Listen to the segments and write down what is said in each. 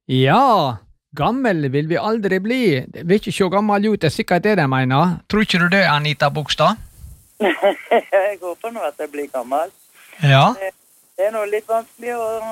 Ja, gammel vil vi aldri bli. Det vil ikke se gammel ut, det er sikkert det de mener. Tror ikke du det, Anita Bogstad? Jeg håper nå at jeg blir gammel. Ja. Det er nå litt vanskelig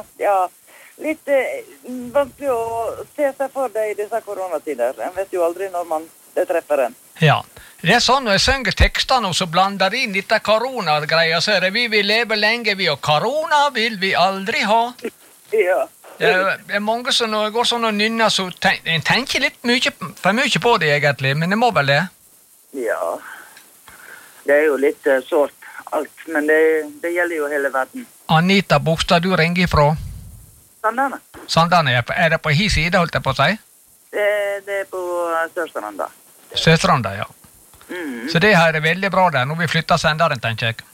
vanskelig å se seg for det i disse koronatider. En vet jo aldri når det treffer en. Ja. Det er sånn når jeg synger tekstene og så blander inn dette koronagreier, så er det vi vil leve lenge, vi og korona vil vi aldri ha. Ja. Det er mange som når jeg går sånn og nynner, så en tenker litt for mye på det egentlig, men det må vel det? Ja. Det er jo litt sårt alt, men det gjelder jo hele verden. Anita Bogstad, du ringer ifra? Sandane. Sandane, er det på hi side, holdt jeg på å si? Det er på Sørstranda. Sørstranda, ja. Så det her er veldig bra der, når vi flytter senderen, tenker jeg.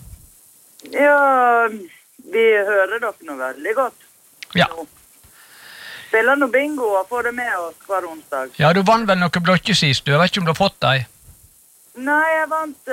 Ja, vi hører dere nå veldig godt. Ja. Spiller noe bingo og får det med oss hver onsdag. Ja, du vann vel noe blokke sist, du vet ikke om du har fått deg? Nei, jeg vant,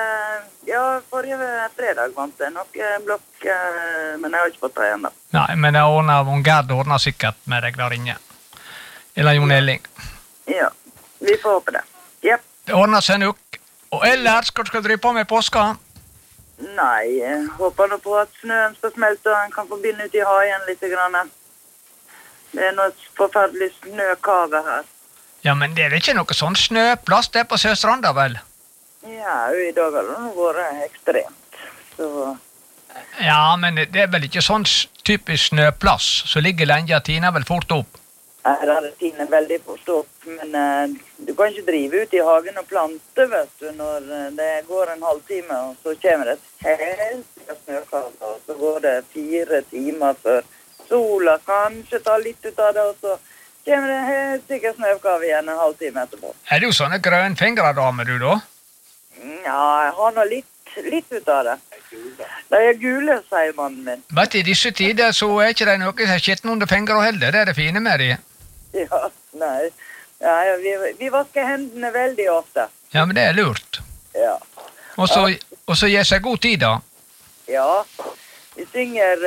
forrige fredag vant jeg noe blokk, men jeg har ikke fått det igjen da. Nei, men Gerd ordner sikkert med deg der inne. Eller Jon Elling. Ja, vi får håpe det. Jep. Det ordner seg nok. Og ellers, hva skal du drive på med påska? Nei, jeg håper nå på at snøen skal smelte og en kan få begynne ut i hagen litt grann. Det er noe forferdelig snøkave her. Ja, men det er ikke noe sånn snøplass det på Sørstranda, vel? Ja, i dag har det vært ekstremt. Så... Ja, men det er vel ikke sånn typisk snøplass, så ligger lenge tiner vel fort opp. Her er det tiner veldig fort opp, men du kan ikke drive ut i hagen og plante, vet du, når det går en halvtime, og så kommer det et helt snøkave, og så går det 4 timer før sola kanskje tar litt ut av det, og så kommer det helt sikkert snøkave igjen en halvtime etterpå. Er du sånne grønfingre damer, du da? Ja, jeg har nå litt ut av det. De er gule, sier mannen min. Vet du, i disse tider så er ikke det noe som skitten under fingre og heller, det er det fine med de. Ja, nei. Ja, vi vasker hendene veldig ofte. Ja, men det er lurt. Ja. Og så gir seg god tid, da. Ja, vi synger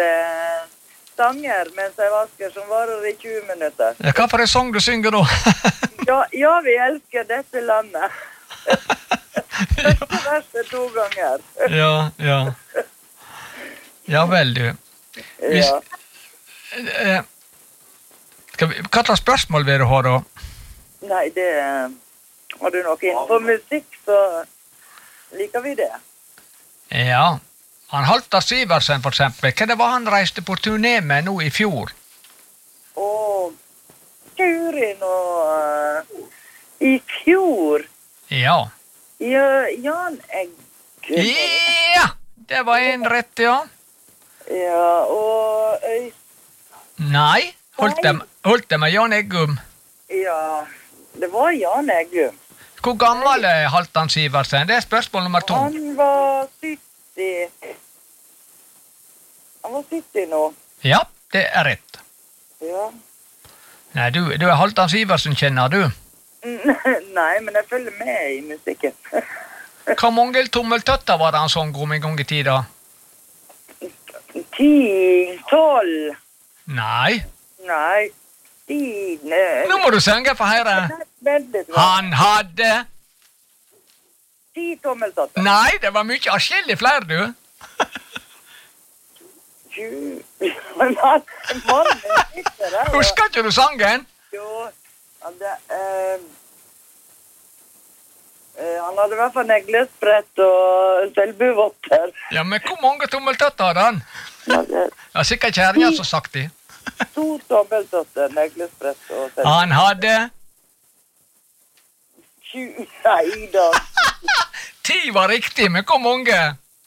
sanger mens jeg vasker som varer i 20 minutter. Ja, hva for en sang du synger da? ja, vi elsker dette landet. Første verset 2 ganger. Ja. Ja vel, du. Ja. Hva slags spørsmål vil du ha da? Nei, har du noe innenfor musikk, så liker vi det. Ja, han Halvdan Sivertsen for eksempel, hva det var han reiste på turné med nå i fjor? Turin i fjor? Ja. Jan Egge. Ja, det var en rett, ja. Ja, og Nei, holdt det med Jan Eggum. Ja, det var Jan Eggum. Hvor gammel er Halvdan Sivertsen? Det er spørsmål nummer 2. Han var 70. Han var 70 nå. Ja, det er rett. Ja. Nei, du er Halvdan Sivertsen, kjenner du? Nei, men jeg følger med i musikken. Hvor mange tommeltøtter var det han sang om en gang i tida? 10, 12. Nei. 10. Nå må du synge for høyre. Han hadde 10 tommeltotter. Nei, det var mye atskillig flere, du. 20. Mannen sitter der. Husker ikke du sangen? Jo, han hadde i hvert fall neglesprett og selvbuvotter. Ja, men hvor mange tommeltøtter hadde han? Ja, sikkert kjæringen som sagt det. 2 tommeltotter, neglesprett og selvbuvotter. Han hadde 20, nei da. 10 var riktig, men hvor mange?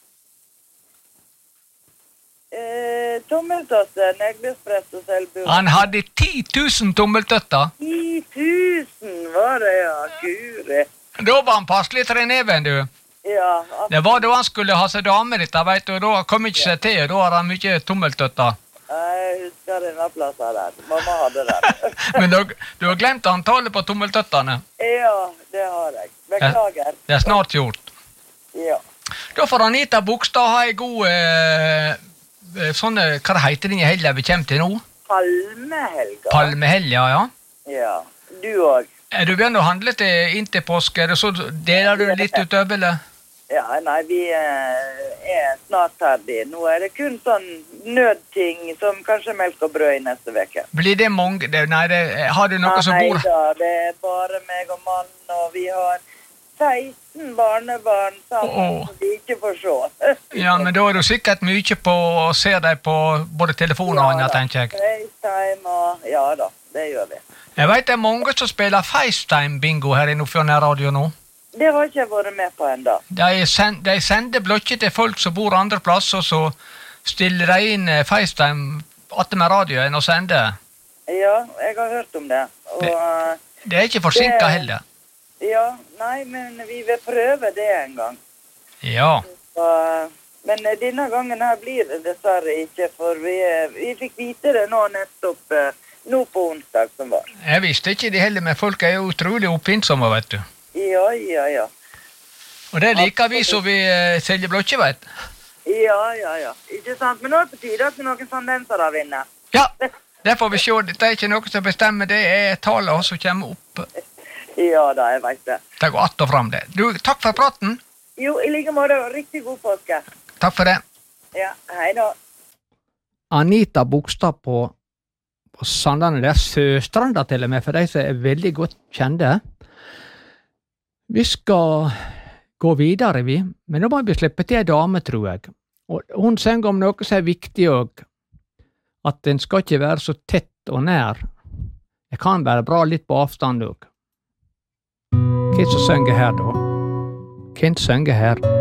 Tommeltotter, neglesprett og selvbuvotter. Han hadde 10 000 tommeltøtter. 10 000 var det, ja, gure. Da var han passelig treneven, du. Ja. Det var da han skulle ha seg dame ditt, vet du, og da kom ikke seg til, da har han mye tommeltøtter. Jeg husker denne plassen der. Mamma hadde den. Men du har glemt antallet på tommeltøttene. Ja, det har jeg. Beklager. Det er snart gjort. Ja. Da får Anita Bogstad ha en god, hva heter den i helgen vi kommer til nå? palmehelga. Palmehelga, ja. Ja, du også. Er du begynner å handle inn til påske? Er det så deler du litt utover, eller? Ja, nei, vi snart ferdig. Nå det kun sånn nødting, som kanskje melk og brød i neste veke. Blir det mange? Har du noe som bor? Nei da, det bare meg og mann, og vi har 16 barnebarn sammen, som vi ikke får se. Ja, men da du sikkert mye på å se deg på både telefon og annet, tenker jeg. FaceTime og... Ja da, det gjør vi. Jeg vet det mange som spiller FaceTime-bingo her i Nordfjord Radio nå. Det har ikke jeg vært med på enda. De sender blokker til folk som bor andre plasser, og så stiller de inn FaceTime atter med radioen og sender. Ja, jeg har hørt om det. Og, det ikke forsinket heller. Ja, nei, men vi vil prøve det en gang. Ja. Men denne gangen her blir det dessverre ikke, for vi fikk vite det nå nettopp, nå på onsdag som var. Jeg visste ikke det heller, men folk jo utrolig oppfinnsomme, vet du. Ja. Og det liker vi så vi selger blokker, vet. Ja. Ikke sant? Men nå på tide at noen tendenser da vinner. Ja, det får vi se. Det ikke noe som bestemmer, det tallet som kommer opp. Ja da, jeg vet det. Det går att og fram det. Du, takk for praten. Jo, i like måte, riktig god påske. Takk for det. Ja, hei da. Anita Bogstad på Sandane, det Søstranda til og med, for de som veldig godt kjente. Vi skal gå videre, men nå må vi slippe til en dame, tror jeg. Og hun synger om noe som viktig også, at den skal ikke være så tett og nær. Det kan være bra litt på avstand også. Hvem som synger her da? Hvem synger her?